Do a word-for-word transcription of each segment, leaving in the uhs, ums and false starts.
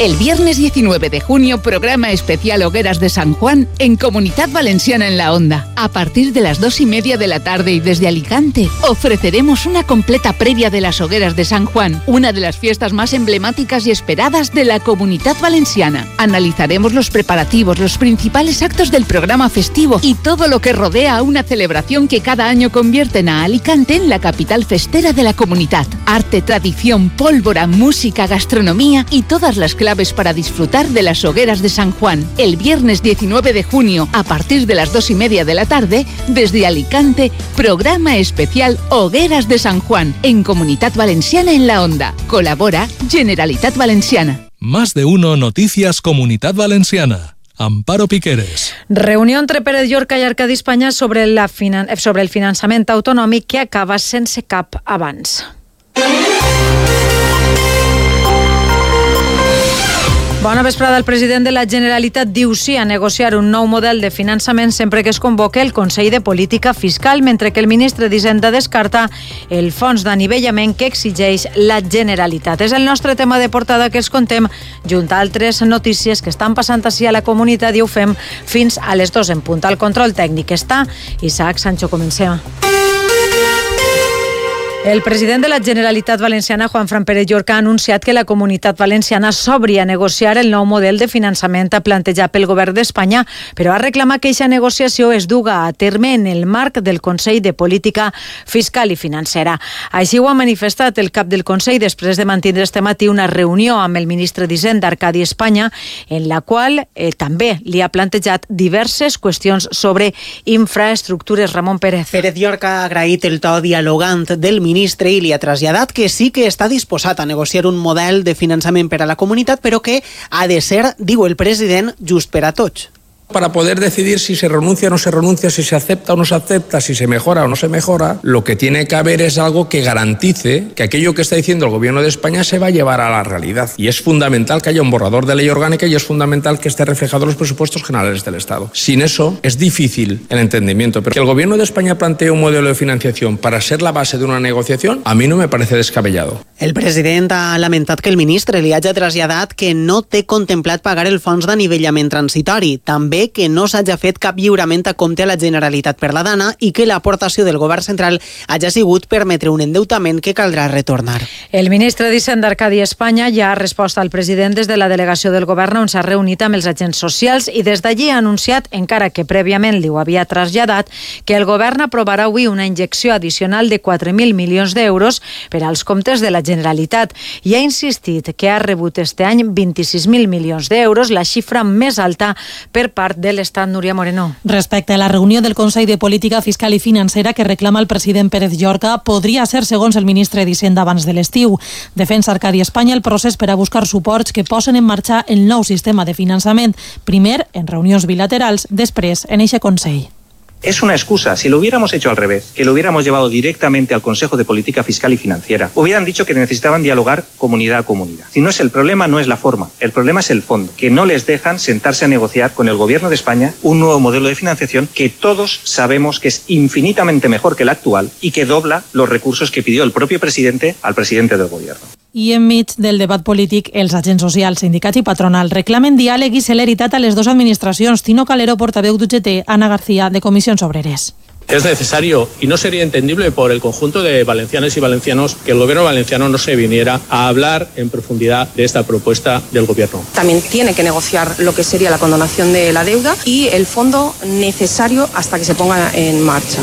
El viernes diecinueve de junio, programa especial Hogueras de San Juan en Comunidad Valenciana en la Onda. A partir de las dos y media de la tarde y desde Alicante, ofreceremos una completa previa de las Hogueras de San Juan, una de las fiestas más emblemáticas y esperadas de la Comunidad Valenciana. Analizaremos los preparativos, los principales actos del programa festivo y todo lo que rodea a una celebración que cada año convierten a Alicante en la capital festera de la comunidad. Arte, tradición, pólvora, música, gastronomía y todas las claves para disfrutar de las Hogueras de San Juan. El viernes diecinueve de junio, a partir de las dos y media de la tarde, desde Alicante, programa especial Hogueras de San Juan, en Comunidad Valenciana en la Onda. Colabora Generalitat Valenciana. Más de uno Noticias Comunidad Valenciana. Amparo Piqueres. Reunió entre Pérez Llorca i Arcadi Espanya sobre, la finan- sobre el finançament autonòmic que acaba sense cap avanç. Bona vesprada. El president de la Generalitat diu sí a negociar un nou model de finançament sempre que es convoque el Consell de Política Fiscal, mentre que el ministre d'Hisenda descarta el fons d'anivellament que exigeix la Generalitat. És el nostre tema de portada que els contem junt a altres notícies que estan passant així a la comunitat i ho fem fins a les dues en punt. Al control tècnic està Isaac Sancho. Comencem. El president de la Generalitat Valenciana, Juanfran Pérez Llorca, ha anunciat que la Comunitat Valenciana s'obri a negociar el nou model de finançament plantejat pel govern d'Espanya, però ha reclamat que aquesta negociació es duga a terme en el marc del Consell de Política Fiscal i Financera. Així ho ha manifestat el cap del Consell després de mantindre este matí una reunió amb el ministre d'Hisenda, Arcadi Espanya, en la qual eh, també li ha plantejat diverses qüestions sobre infraestructures. Ramon Pérez. Pérez Llorca ha agraït el to dialogant del ministre ministre i li ha traslladat que sí que està disposat a negociar un model de finançament per a la comunitat, però que ha de ser, diu el president, just per a tots. Para poder decidir si se renuncia o no se renuncia, si se acepta o no se acepta, si se mejora o no se mejora, lo que tiene que haber es algo que garantice que aquello que está diciendo el Gobierno de España se va a llevar a la realidad. Y es fundamental que haya un borrador de ley orgánica y es fundamental que esté reflejado en los presupuestos generales del Estado. Sin eso es difícil el entendimiento. Pero que el Gobierno de España plantee un modelo de financiación para ser la base de una negociación, a mí no me parece descabellado. El president ha lamentat que el ministre li hagi traslladat que no té contemplat pagar el fons d'anivellament transitori. També que no s'hagi fet cap lliurament a compte a la Generalitat per la Dana i que l'aportació del govern central hagi sigut permetre un endeutament que caldrà retornar. El ministre d'Hisenda, Arcadi Espanya, ja ha respost al president des de la delegació del govern on s'ha reunit amb els agents socials i des d'allí ha anunciat, encara que prèviament li ho havia traslladat, que el govern aprovarà avui una injecció addicional de quatre mil milions d'euros per als comptes de la Generalitat i ha insistit que ha rebut este any vint-i-sis mil milions d'euros, la xifra més alta per part de l'Estat. Núria Moreno. Respecte a la reunió del Consell de Política Fiscal i Financera que reclama el president Pérez Llorca, podria ser, segons el ministre d'Hisenda, abans de l'estiu. Defensa Arcadi Espanya el procés per a buscar suports que posen en marxa el nou sistema de finançament, primer en reunions bilaterals, després en eixe Consell. Es una excusa. Si lo hubiéramos hecho al revés, que lo hubiéramos llevado directamente al Consejo de Política Fiscal y Financiera, hubieran dicho que necesitaban dialogar comunidad a comunidad. Si no es el problema, no es la forma. El problema es el fondo, que no les dejan sentarse a negociar con el Gobierno de España un nuevo modelo de financiación que todos sabemos que es infinitamente mejor que el actual y que dobla los recursos que pidió el propio presidente al presidente del Gobierno. I enmig del debat polític, els agents socials, sindicats i patronal reclamen diàleg i celeritat a les dues administracions. Tino Calero, portaveu d'U G T, Ana García, de Comissions Obreres. Es necesario y no sería entendible por el conjunto de valencianas y valencianos que el gobierno valenciano no se viniera a hablar en profundidad de esta propuesta del gobierno. También tiene que negociar lo que sería la condonación de la deuda y el fondo necesario hasta que se ponga en marcha.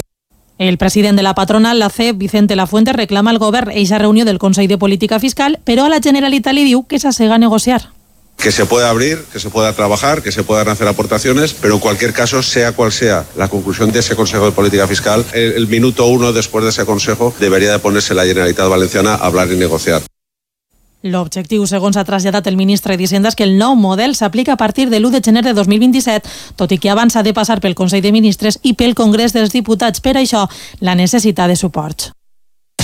El president de la patronal, la C E P, Vicente Lafuente, reclama al govern eixa reunió del Consell de Política Fiscal, però a la Generalitat li diu que s'assega a negociar. Que se pueda abrir, que se pueda trabajar, que se puedan hacer aportaciones, pero en cualquier caso, sea cual sea la conclusión de ese Consejo de Política Fiscal, el, el minuto uno después de ese Consejo debería de ponerse la Generalitat Valenciana a hablar y negociar. L'objectiu, segons ha traslladat el ministre d'Hisenda, és que el nou model s'aplica a partir de l'u de gener de dos mil vint-i-set, tot i que abans ha de passar pel Consell de Ministres i pel Congrés dels Diputats. Per això, la necessitat de suports.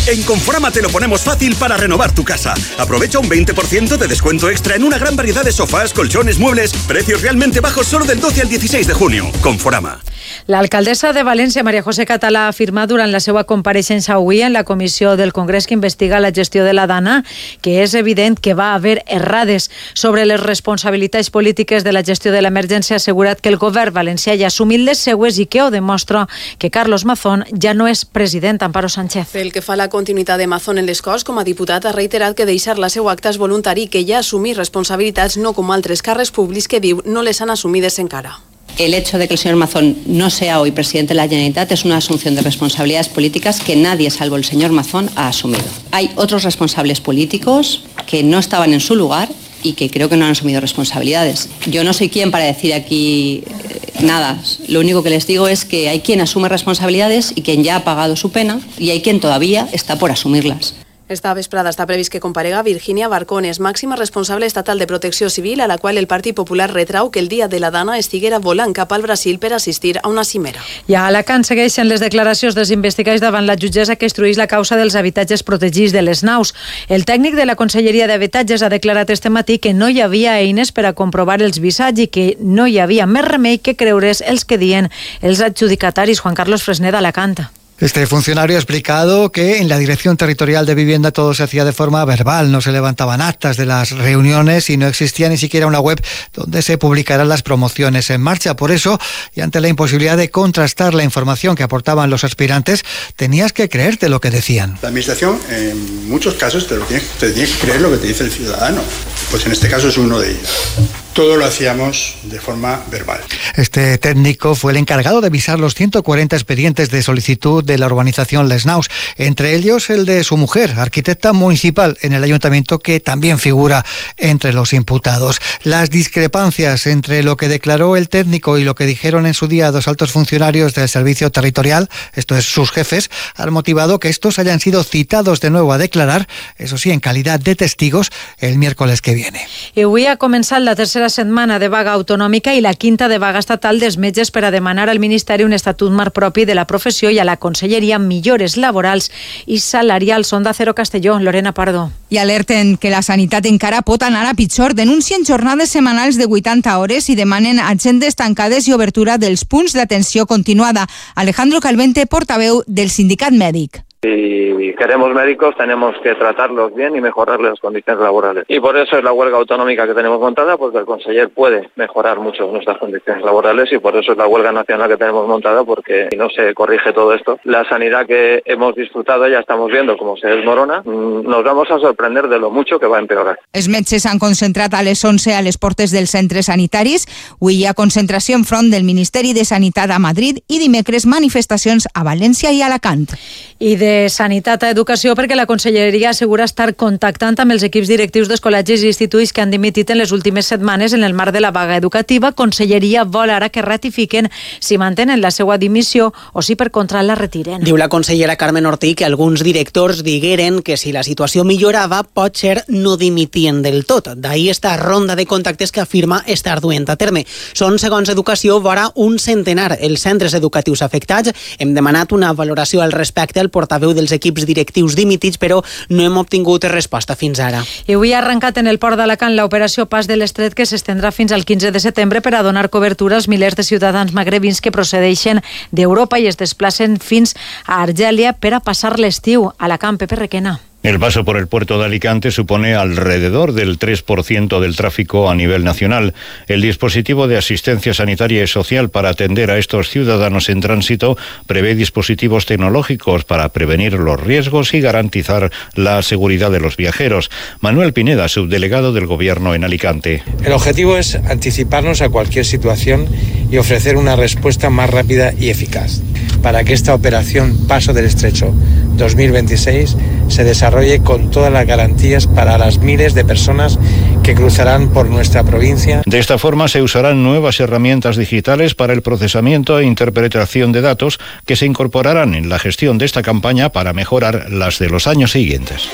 En Conforama te lo ponemos fácil para renovar tu casa. Aprovecha un veinte por ciento de descuento extra en una gran variedad de sofás, colchones, muebles, precios realmente bajos solo del doce al dieciséis de junio. Conforama. L'alcaldessa de València, María José Català, ha afirmat durant la seva compareixença avui en la comissió del Congrés que investiga la gestió de la Dana que és evident que va haver errades. Sobre les responsabilitats polítiques de la gestió de l'emergència ha assegurat que el govern valencià ja ha assumit les seues i que ho demostra que Carlos Mazón ja no és president. Amparo Sánchez. Pel que fa a la continuïtat de Mazón en les Corts, com a diputat ha reiterat que deixar la seva acta és voluntari i que ja ha assumit responsabilitats, no com altres càrrecs públics que diu no les han assumides encara. El hecho de que el señor Mazón no sea hoy presidente de la Generalitat es una asunción de responsabilidades políticas que nadie, salvo el señor Mazón, ha asumido. Hay otros responsables políticos que no estaban en su lugar y que creo que no han asumido responsabilidades. Yo no soy quien para decir aquí eh, nada. Lo único que les digo es que hay quien asume responsabilidades y quien ya ha pagado su pena y hay quien todavía está por asumirlas. Esta vesprada està previst que comparega Virginia Barcones, màxima responsable estatal de Protecció Civil, a la qual el Partit Popular retrau que el dia de la Dana estiguera volant cap al Brasil per assistir a una cimera. I a Alacant segueixen les declaracions dels investigats davant la jutgessa que instruïx la causa dels habitatges protegits de les naus. El tècnic de la Conselleria d'Habitatges ha declarat este matí que no hi havia eines per a comprovar els visats i que no hi havia més remei que creure's els que dien els adjudicataris. Juan Carlos Fresneda, Alacant. Este funcionario ha explicado que en la Dirección Territorial de Vivienda todo se hacía de forma verbal, no se levantaban actas de las reuniones y no existía ni siquiera una web donde se publicaran las promociones en marcha. Por eso, y ante la imposibilidad de contrastar la información que aportaban los aspirantes, tenías que creerte lo que decían. La administración, en muchos casos, te, lo tienes, te tienes que creer lo que te dice el ciudadano. Pues en este caso es uno de ellos. Todo lo hacíamos de forma verbal. Este técnico fue el encargado de visar los ciento cuarenta expedientes de solicitud de la urbanización Les Naus, entre ellos el de su mujer, arquitecta municipal en el ayuntamiento, que también figura entre los imputados. Las discrepancias entre lo que declaró el técnico y lo que dijeron en su día dos altos funcionarios del servicio territorial, esto es, sus jefes, han motivado que estos hayan sido citados de nuevo a declarar, eso sí, en calidad de testigos, el miércoles que viene. I avui ha començat la tercera setmana de vaga autonòmica i la quinta de vaga estatal dels metges per a demanar al Ministeri un estatut marc propi de la professió i a la Conselleria millores laborals i salarials. Onda Cero Castelló, Lorena Pardo. I alerten que la sanitat encara pot anar a pitjor. Denuncien jornades setmanals de vuitanta hores i demanen agendes tancades i obertura dels punts d'atenció continuada. Alejandro Calvente, portaveu del sindicat mèdic. Si queremos médicos, tenemos que tratarlos bien y mejorarles las condiciones laborales. Y por eso es la huelga autonómica que tenemos montada, porque el conseller puede mejorar mucho nuestras condiciones laborales y por eso es la huelga nacional que tenemos montada, porque si no se corrige todo esto, la sanidad que hemos disfrutado ya estamos viendo cómo se desmorona, nos vamos a sorprender de lo mucho que va a empeorar. Els metges s'han concentrat a les onze a les portes dels centres sanitaris. Avui hi ha concentració enfront del Ministeri de Sanitat a Madrid i dimecres manifestacions a València i Alacant. I de Sanitat a Educació, perquè la Conselleria assegura estar contactant amb els equips directius dels col·legis i instituts que han dimitit en les últimes setmanes en el marc de la vaga educativa. Conselleria vol ara que ratifiquen si mantenen la seva dimissió o si per contra la retiren. Diu la consellera Carmen Ortí que alguns directors digueren que si la situació millorava potser no dimitien del tot. D'ahir esta ronda de contactes que afirma estar duent a terme. Són, segons Educació, vora un centenar els centres educatius afectats. Hem demanat una valoració al respecte al portaveu dels equips directius dimitits, però no hem obtingut resposta fins ara. I avui ha arrencat en el port d'Alacant l'operació Pas de l'Estret, que s'estendrà fins al quinze de setembre per a donar cobertura als milers de ciutadans magrebins que procedeixen d'Europa i es desplacen fins a Argèlia per a passar l'estiu. Alacant, Pepe Requena. El paso por el puerto de Alicante supone alrededor del tres por ciento del tráfico a nivel nacional. El dispositivo de asistencia sanitaria y social para atender a estos ciudadanos en tránsito prevé dispositivos tecnológicos para prevenir los riesgos y garantizar la seguridad de los viajeros. Manuel Pineda, subdelegado del Gobierno en Alicante. El objetivo es anticiparnos a cualquier situación y ofrecer una respuesta más rápida y eficaz para que esta operación Paso del Estrecho dos mil veintiséis se desarrolle con todas las garantías para las miles de personas que cruzarán por nuestra provincia. De esta forma se usarán nuevas herramientas digitales para el procesamiento e interpretación de datos que se incorporarán en la gestión de esta campaña para mejorar las de los años siguientes.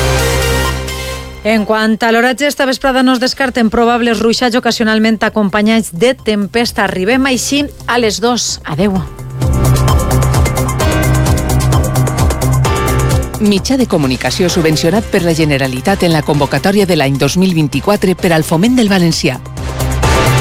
En quant a l'oratge, esta vesprada no es descarten probables ruixats ocasionalment acompanyats de tempesta. Arribem així a les dos. Adeu. mitjà de comunicació subvencionat per la Generalitat en la convocatòria de l'any dos mil vint-i-quatre per al foment del valencià.